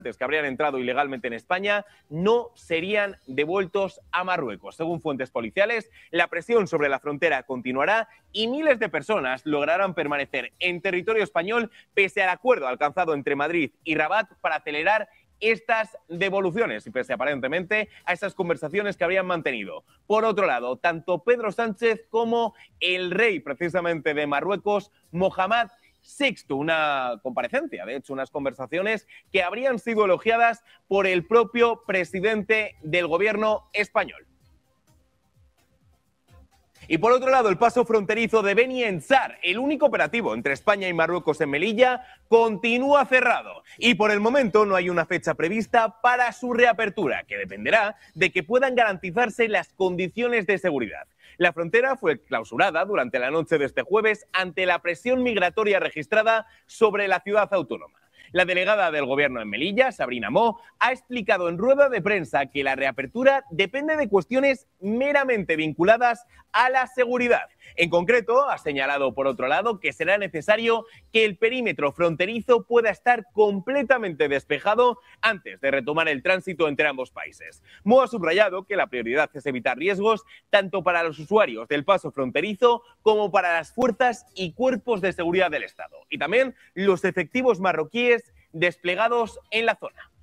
que habrían entrado ilegalmente en España no serían devueltos a Marruecos. Según fuentes policiales, la presión sobre la frontera continuará y miles de personas lograrán permanecer en territorio español pese al acuerdo alcanzado entre Madrid y Rabat para acelerar estas devoluciones y pese aparentemente a esas conversaciones que habrían mantenido. Por otro lado, tanto Pedro Sánchez como el rey precisamente de Marruecos, Mohamed VI, una comparecencia, de hecho, unas conversaciones que habrían sido elogiadas por el propio presidente del gobierno español. Y por otro lado, el paso fronterizo de Beni Ensar, el único operativo entre España y Marruecos en Melilla, continúa cerrado. Y por el momento no hay una fecha prevista para su reapertura, que dependerá de que puedan garantizarse las condiciones de seguridad. La frontera fue clausurada durante la noche de este jueves ante la presión migratoria registrada sobre la ciudad autónoma. La delegada del gobierno en Melilla, Sabrina Mo, ha explicado en rueda de prensa que la reapertura depende de cuestiones meramente vinculadas a la seguridad. En concreto, ha señalado por otro lado que será necesario que el perímetro fronterizo pueda estar completamente despejado antes de retomar el tránsito entre ambos países. Mo ha subrayado que la prioridad es evitar riesgos tanto para los usuarios del paso fronterizo como para las fuerzas y cuerpos de seguridad del Estado y también los efectivos marroquíes desplegados en la zona.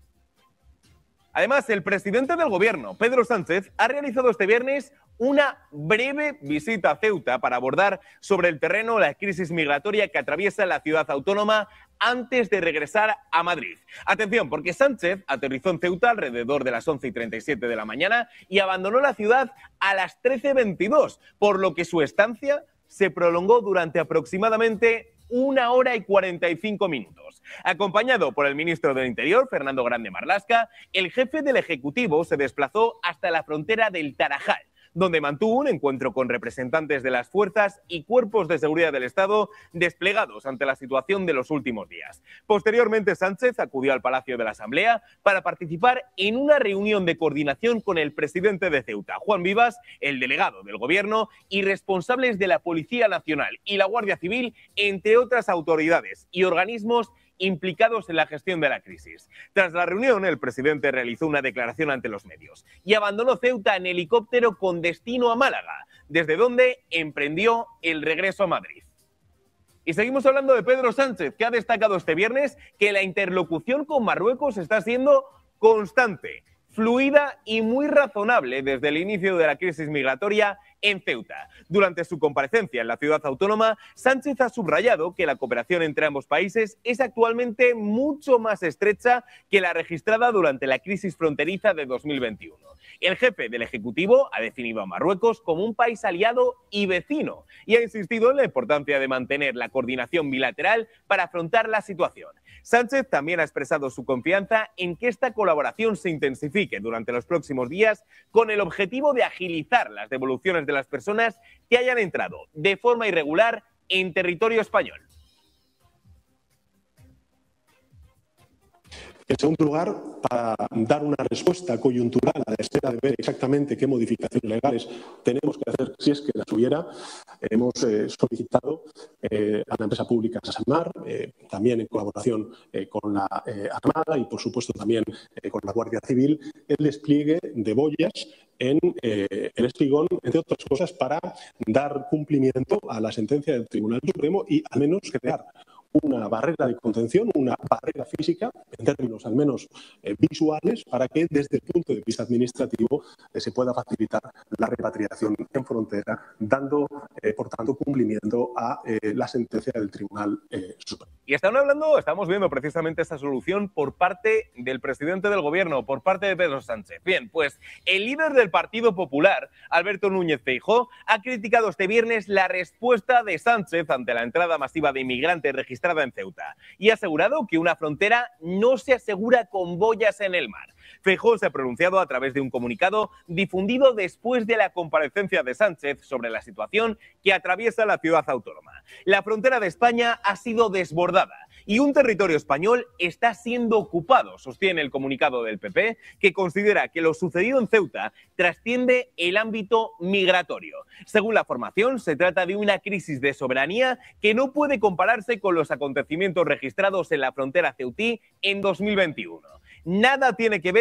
Además, el presidente del gobierno, Pedro Sánchez, ha realizado este viernes una breve visita a Ceuta para abordar sobre el terreno la crisis migratoria que atraviesa la ciudad autónoma antes de regresar a Madrid. Atención, porque Sánchez aterrizó en Ceuta alrededor de las 11:37 de la mañana y abandonó la ciudad a las 13:22, por lo que su estancia se prolongó durante aproximadamente 1 hora y 45 minutos. Acompañado por el ministro del Interior, Fernando Grande Marlaska, el jefe del Ejecutivo se desplazó hasta la frontera del Tarajal, donde mantuvo un encuentro con representantes de las fuerzas y cuerpos de seguridad del Estado desplegados ante la situación de los últimos días. Posteriormente, Sánchez acudió al Palacio de la Asamblea para participar en una reunión de coordinación con el presidente de Ceuta, Juan Vivas, el delegado del Gobierno y responsables de la Policía Nacional y la Guardia Civil, entre otras autoridades y organismos implicados en la gestión de la crisis. Tras la reunión, el presidente realizó una declaración ante los medios y abandonó Ceuta en helicóptero con destino a Málaga, desde donde emprendió el regreso a Madrid. Y seguimos hablando de Pedro Sánchez, que ha destacado este viernes que la interlocución con Marruecos está siendo constante, fluida y muy razonable desde el inicio de la crisis migratoria en Ceuta. Durante su comparecencia en la ciudad autónoma, Sánchez ha subrayado que la cooperación entre ambos países es actualmente mucho más estrecha que la registrada durante la crisis fronteriza de 2021. El jefe del Ejecutivo ha definido a Marruecos como un país aliado y vecino y ha insistido en la importancia de mantener la coordinación bilateral para afrontar la situación. Sánchez también ha expresado su confianza en que esta colaboración se intensifique durante los próximos días con el objetivo de agilizar las devoluciones de las personas que hayan entrado de forma irregular en territorio español. En segundo lugar, para dar una respuesta coyuntural a la espera de ver exactamente qué modificaciones legales tenemos que hacer, si es que las hubiera, hemos solicitado a la empresa pública Sasemar, también en colaboración con la Armada y, por supuesto, también con la Guardia Civil, el despliegue de boyas en el Espigón, entre otras cosas, para dar cumplimiento a la sentencia del Tribunal Supremo y al menos crear una barrera de contención, una barrera física, en términos al menos visuales, para que desde el punto de vista administrativo se pueda facilitar la repatriación en frontera, dando, por tanto, cumplimiento a la sentencia del Tribunal Supremo. Y estamos viendo precisamente esta solución por parte del presidente del Gobierno, por parte de Pedro Sánchez. Bien, pues el líder del Partido Popular, Alberto Núñez Feijóo, ha criticado este viernes la respuesta de Sánchez ante la entrada masiva de inmigrantes registrada en Ceuta y ha asegurado que una frontera no se asegura con boyas en el mar. Feijóo se ha pronunciado a través de un comunicado difundido después de la comparecencia de Sánchez sobre la situación que atraviesa la ciudad autónoma. La frontera de España ha sido desbordada y un territorio español está siendo ocupado, sostiene el comunicado del PP, que considera que lo sucedido en Ceuta trasciende el ámbito migratorio. Según la formación, se trata de una crisis de soberanía que no puede compararse con los acontecimientos registrados en la frontera ceutí en 2021. nada tiene que ver